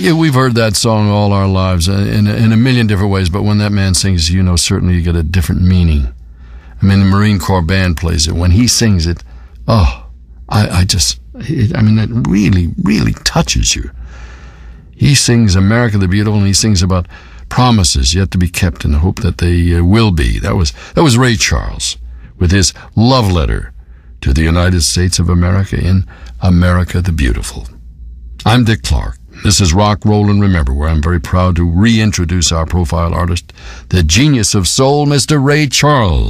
Yeah, we've heard that song all our lives in a million different ways, but when that man sings, certainly you get a different meaning. I mean, the Marine Corps band plays it. When he sings it, it really, really touches you. He sings America the Beautiful, and he sings about promises yet to be kept in the hope that they will be. That was Ray Charles with his love letter to the United States of America in America the Beautiful. I'm Dick Clark. This is Rock, Roll, and Remember, where I'm very proud to reintroduce our profile artist, the genius of soul, Mr. Ray Charles.